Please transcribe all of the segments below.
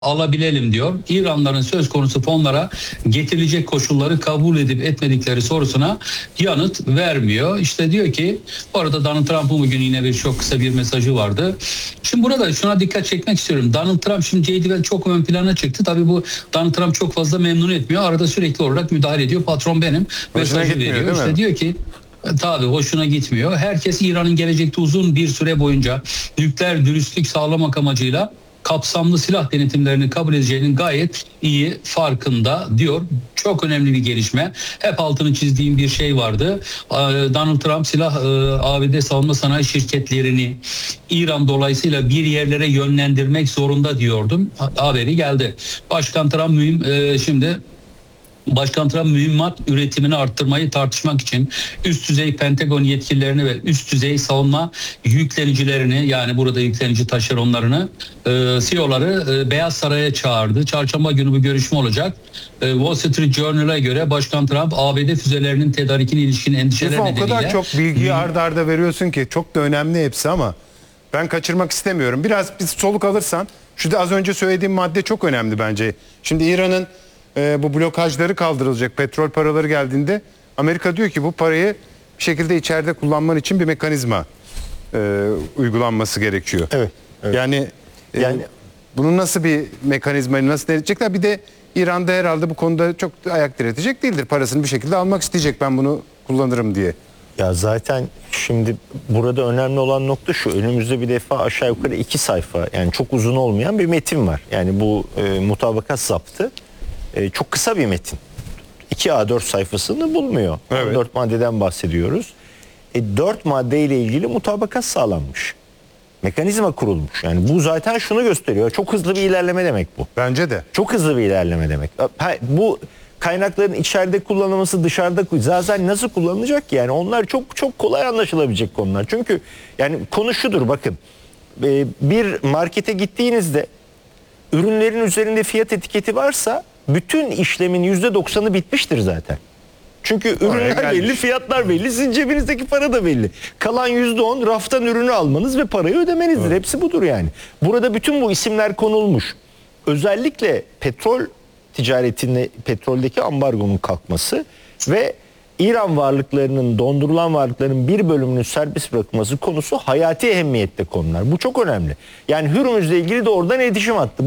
alabilelim diyor. İranların söz konusu fonlara getirilecek koşulları kabul edip etmedikleri sorusuna yanıt vermiyor. İşte diyor ki, bu arada Donald Trump'ın bugün yine bir çok kısa bir mesajı vardı. Şimdi burada şuna dikkat çekmek istiyorum. Donald Trump şimdi J.D. Vance çok ön plana çıktı. Tabii bu Donald Trump çok fazla memnun etmiyor. Arada sürekli olarak müdahale ediyor. Patron benim. Mesajı veriyor. İşte diyor ki tabii hoşuna gitmiyor. Herkes İran'ın gelecekte uzun bir süre boyunca nükleer dürüstlük sağlamak amacıyla kapsamlı silah denetimlerini kabul edeceğinin gayet iyi farkında diyor. Çok önemli bir gelişme. Hep altını çizdiğim bir şey vardı. Donald Trump ABD savunma sanayi şirketlerini İran dolayısıyla bir yerlere yönlendirmek zorunda diyordum. Haberi geldi. Başkan Trump mühimmat üretimini arttırmayı tartışmak için üst düzey Pentagon yetkililerini ve üst düzey savunma yüklenicilerini, yani burada yüklenici taşeronlarını, CEO'ları Beyaz Saray'a çağırdı. Çarşamba günü bu görüşme olacak. Wall Street Journal'a göre Başkan Trump ABD füzelerinin tedarikine ilişkin endişeler nedeniyle... O kadar çok bilgiyi arda arda veriyorsun ki çok da önemli hepsi, ama ben kaçırmak istemiyorum. Biraz bir soluk alırsan, şu da az önce söylediğim madde çok önemli bence. Şimdi İran'ın bu blokajları kaldırılacak, petrol paraları geldiğinde Amerika diyor ki bu parayı bir şekilde içeride kullanman için bir mekanizma uygulanması gerekiyor. Evet. Yani bunun nasıl bir mekanizmayı nasıl denetecekler? Bir de İran'da herhalde bu konuda çok ayak diretecek değildir. Parasını bir şekilde almak isteyecek, ben bunu kullanırım diye. Ya zaten şimdi burada önemli olan nokta şu: önümüzde bir defa aşağı yukarı 2 sayfa, yani çok uzun olmayan bir metin var. Yani bu mutabakat zaptı çok kısa bir metin. 2 A4 sayfasını bulmuyor. Evet. 4 maddeden bahsediyoruz. 4 maddeyle ilgili mutabakat sağlanmış. Mekanizma kurulmuş. Yani bu zaten şunu gösteriyor: çok hızlı bir ilerleme demek bu. Bence de. Çok hızlı bir ilerleme demek. Bu kaynakların içeride kullanılması, dışarıda zaten nasıl kullanılacak ki? Yani onlar çok çok kolay anlaşılabilecek konular. Çünkü yani konu şudur, bakın. Bir markete gittiğinizde ürünlerin üzerinde fiyat etiketi varsa bütün işlemin %90'ı bitmiştir zaten. Çünkü ürünler belli, fiyatlar belli, sizin cebinizdeki para da belli. Kalan %10 raftan ürünü almanız ve parayı ödemenizdir. Evet. Hepsi budur yani. Burada bütün bu isimler konulmuş. Özellikle petrol ticaretinde, petroldeki ambargonun kalkması ve İran varlıklarının, dondurulan varlıkların bir bölümünün serbest bırakılması konusu hayati ehemmiyette konular. Bu çok önemli. Yani Hürmüz'le ilgili de oradan iletişim attı.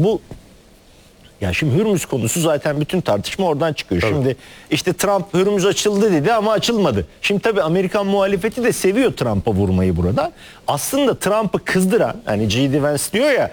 Ya şimdi Hürmüz konusu zaten bütün tartışma oradan çıkıyor. Tabii. Şimdi işte Trump Hürmüz açıldı dedi ama açılmadı. Şimdi tabii Amerikan muhalefeti de seviyor Trump'a vurmayı burada. Aslında Trump'ı kızdıran, hani J.D. Vance diyor ya,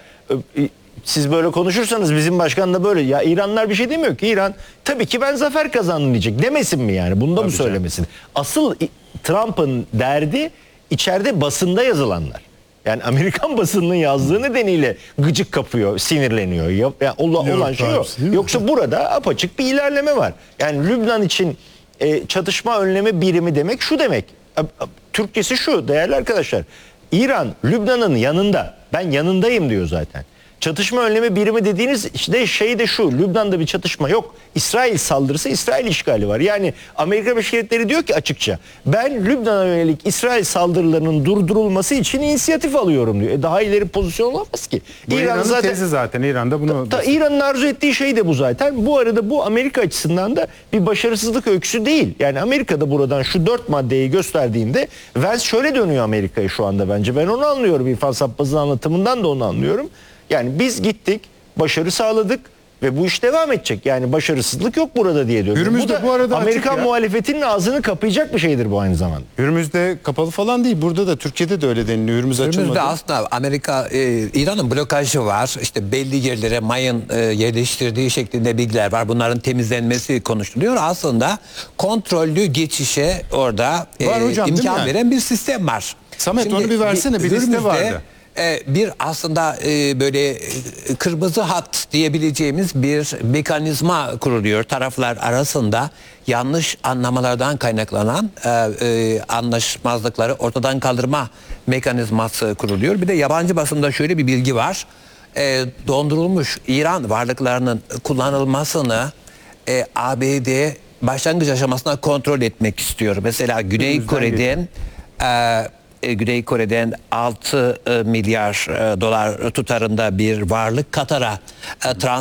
siz böyle konuşursanız bizim başkan da böyle. Ya İranlar bir şey demiyor ki. İran tabii ki ben zafer kazandım diyecek. Demesin mi yani? Bunu da mı söylemesin? Asıl Trump'ın derdi içeride basında yazılanlar. Yani Amerikan basınının yazdığı nedeniyle gıcık kapıyor, sinirleniyor. Olan şey o. Yoksa burada apaçık bir ilerleme var. Yani Lübnan için çatışma önleme birimi demek şu demek. Türkçesi şu değerli arkadaşlar: İran Lübnan'ın yanında. Ben yanındayım diyor zaten. Çatışma önleme birimi dediğiniz işte şey de şu: Lübnan'da bir çatışma yok. İsrail saldırısı, İsrail işgali var. Yani Amerika Birleşik Devletleri diyor ki açıkça, ben Lübnan'a yönelik İsrail saldırılarının durdurulması için inisiyatif alıyorum diyor. Daha ileri pozisyon olamaz ki. Bu İran'ın zaten tezi zaten. İran'da bunu... İran'ın arzu ettiği şey de bu zaten. Bu arada bu Amerika açısından da bir başarısızlık öyküsü değil. Yani Amerika'da buradan şu 4 maddeyi gösterdiğinde Vance şöyle dönüyor Amerika'ya şu anda bence. Ben onu anlıyorum. İrfan Sappaz'ın anlatımından da onu anlıyorum. Yani biz gittik, başarı sağladık ve bu iş devam edecek. Yani başarısızlık yok burada diye diyorum. Hürmüz'de bu arada Amerikan muhalefetinin ağzını kapayacak bir şeydir bu aynı zamanda. Hürmüz'de kapalı falan değil. Burada da, Türkiye'de de öyle deniliyor. Hürmüz açılmadı. Hürmüz'de aslında İran'ın blokajı var. İşte belli yerlere mayın yerleştirdiği şeklinde bilgiler var. Bunların temizlenmesi konuşuluyor. Aslında kontrollü geçişe orada hocam, imkan veren bir sistem var. Samet, şimdi onu bir versene. Bir liste vardı. Bir aslında böyle kırmızı hat diyebileceğimiz bir mekanizma kuruluyor taraflar arasında, yanlış anlamalardan kaynaklanan anlaşmazlıkları ortadan kaldırma mekanizması kuruluyor. Bir de yabancı basında şöyle bir bilgi var: dondurulmuş İran varlıklarının kullanılmasını ABD başlangıç aşamasında kontrol etmek istiyor. Mesela Güney Kore'den Güney Kore'den 6 milyar dolar tutarında bir varlık Katar'a